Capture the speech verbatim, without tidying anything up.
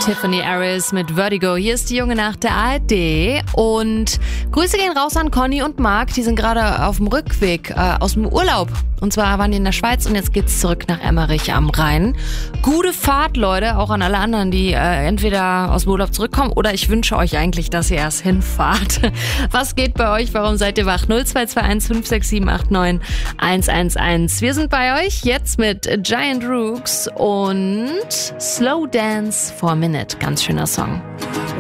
Tiffany Harris mit Vertigo. Hier ist die junge Nacht der A R D. Und Grüße gehen raus an Conny und Marc. Die sind gerade auf dem Rückweg äh, aus dem Urlaub. Und zwar waren die in der Schweiz und jetzt geht's zurück nach Emmerich am Rhein. Gute Fahrt, Leute, auch an alle anderen, die äh, entweder aus dem Urlaub zurückkommen oder ich wünsche euch eigentlich, dass ihr erst hinfahrt. Was geht bei euch? Warum seid ihr wach? null zwei zwei eins fünf sechs sieben acht neun eins eins eins. Wir sind bei euch jetzt mit Giant Rooks und Slow Dance for a Minute. Ganz schöner Song.